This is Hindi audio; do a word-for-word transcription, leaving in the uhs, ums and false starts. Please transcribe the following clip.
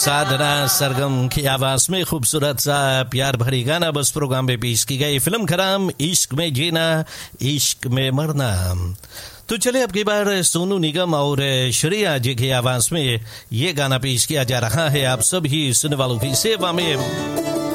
साधना सरगम की आवाज में खूबसूरत सा प्यार भरी गाना बस प्रोग्राम में पेश की गई फिल्म खराम इश्क में जीना इश्क में मरना। तो चले अब की बार सोनू निगम और श्रेया जी की आवाज में ये गाना पेश किया जा रहा है आप सभी सुनने वालों की सेवा में।